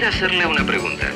quisiera hacerle una pregunta.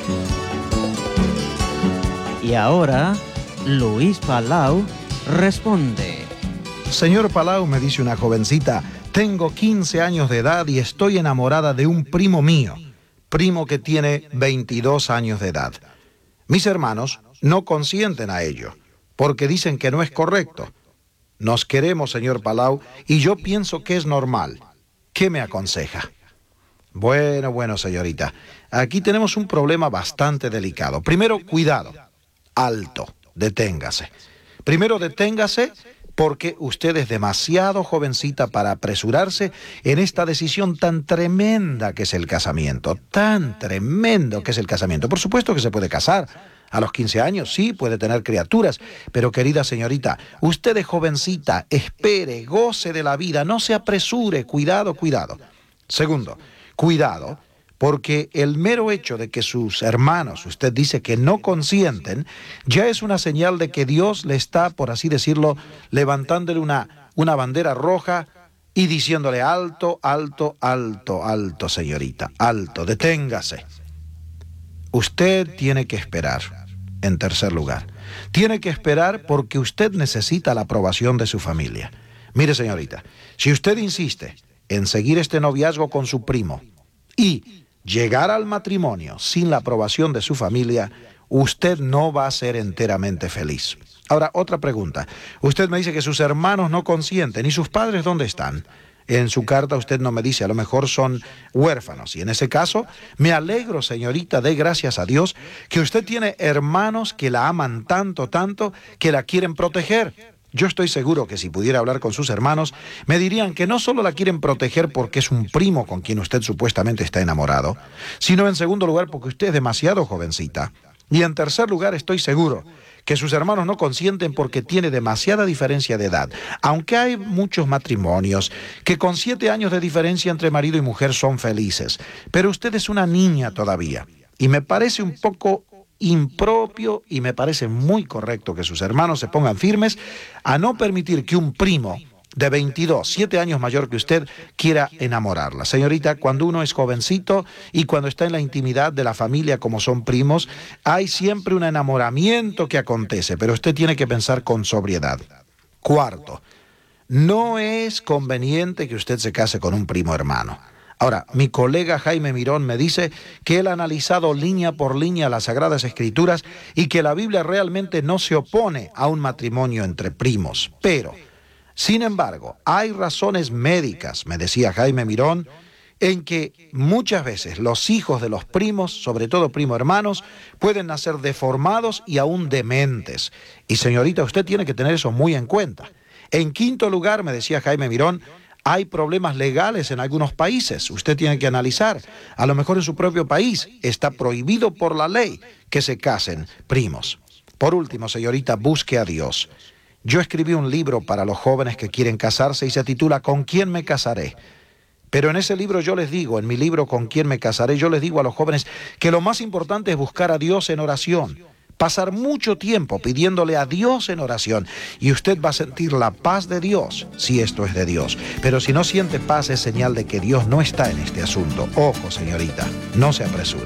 Y ahora, Luis Palau responde. Señor Palau, me dice una jovencita, tengo 15 años de edad y estoy enamorada de un primo mío, primo que tiene 22 años de edad. Mis hermanos no consienten a ello, porque dicen que no es correcto. Nos queremos, señor Palau, y yo pienso que es normal. ¿Qué me aconseja? Bueno, señorita, aquí tenemos un problema bastante delicado. Primero, cuidado. Alto, deténgase. Primero, deténgase porque usted es demasiado jovencita para apresurarse en esta decisión tan tremenda que es el casamiento. Tan tremendo que es el casamiento. Por supuesto que se puede casar. A los 15 años, sí, puede tener criaturas. Pero, querida señorita, usted es jovencita, espere, goce de la vida, no se apresure. Cuidado. Segundo, cuidado, porque el mero hecho de que sus hermanos, usted dice que no consienten, ya es una señal de que Dios le está, por así decirlo, levantándole una bandera roja y diciéndole alto, señorita, alto, deténgase. Usted tiene que esperar, en tercer lugar. Tiene que esperar porque usted necesita la aprobación de su familia. Mire, señorita, si usted insiste en seguir este noviazgo con su primo y llegar al matrimonio sin la aprobación de su familia, usted no va a ser enteramente feliz. Ahora, otra pregunta. Usted me dice que sus hermanos no consienten. ¿Y sus padres dónde están? En su carta usted no me dice, a lo mejor son huérfanos. Y en ese caso, me alegro, señorita, dé gracias a Dios, que usted tiene hermanos que la aman tanto, que la quieren proteger. Yo estoy seguro que si pudiera hablar con sus hermanos, me dirían que no solo la quieren proteger porque es un primo con quien usted supuestamente está enamorado, sino en segundo lugar porque usted es demasiado jovencita. Y en tercer lugar estoy seguro que sus hermanos no consienten porque tiene demasiada diferencia de edad. Aunque hay muchos matrimonios que con 7 años de diferencia entre marido y mujer son felices, pero usted es una niña todavía. Y me parece un poco impropio y me parece muy correcto que sus hermanos se pongan firmes a no permitir que un primo de 22, 7 años mayor que usted, quiera enamorarla. Señorita, cuando uno es jovencito y cuando está en la intimidad de la familia como son primos, hay siempre un enamoramiento que acontece, pero usted tiene que pensar con sobriedad. Cuarto, no es conveniente que usted se case con un primo hermano. Ahora, mi colega Jaime Mirón me dice que él ha analizado línea por línea las Sagradas Escrituras y que la Biblia realmente no se opone a un matrimonio entre primos. Pero, sin embargo, hay razones médicas, me decía Jaime Mirón, en que muchas veces los hijos de los primos, sobre todo primo hermanos, pueden nacer deformados y aún dementes. Y señorita, usted tiene que tener eso muy en cuenta. En quinto lugar, me decía Jaime Mirón, hay problemas legales en algunos países. Usted tiene que analizar. A lo mejor en su propio país está prohibido por la ley que se casen primos. Por último, señorita, busque a Dios. Yo escribí un libro para los jóvenes que quieren casarse y se titula ¿Con quién me casaré? Pero en ese libro yo les digo, en mi libro ¿Con quién me casaré?, yo les digo a los jóvenes que lo más importante es buscar a Dios en oración. Pasar mucho tiempo pidiéndole a Dios en oración y usted va a sentir la paz de Dios si esto es de Dios. Pero si no siente paz es señal de que Dios no está en este asunto. Ojo, señorita, no se apresure.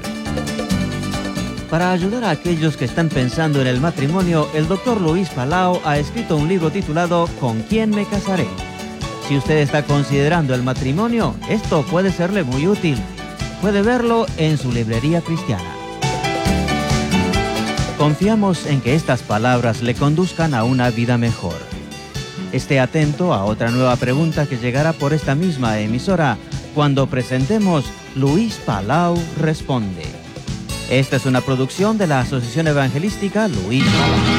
Para ayudar a aquellos que están pensando en el matrimonio, el doctor Luis Palau ha escrito un libro titulado ¿Con quién me casaré? Si usted está considerando el matrimonio, esto puede serle muy útil. Puede verlo en su librería cristiana. Confiamos en que estas palabras le conduzcan a una vida mejor. Esté atento a otra nueva pregunta que llegará por esta misma emisora cuando presentemos Luis Palau Responde. Esta es una producción de la Asociación Evangelística Luis Palau.